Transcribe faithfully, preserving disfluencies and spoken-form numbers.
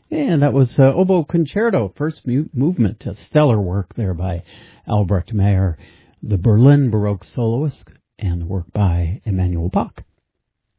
And that was uh, Oboe Concerto, first mu- movement, a stellar work there by Albrecht Meyer, the Berlin Baroque soloist, and the work by Emanuel Bach.